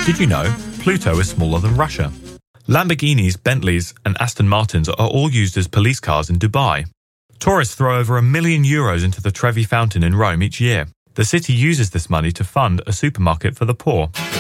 Did you know Pluto is smaller than Russia? Lamborghinis, Bentleys and Aston Martins are all used as police cars in Dubai. Tourists throw over €1 million into the Trevi Fountain in Rome each year. The city uses this money to fund a supermarket for the poor.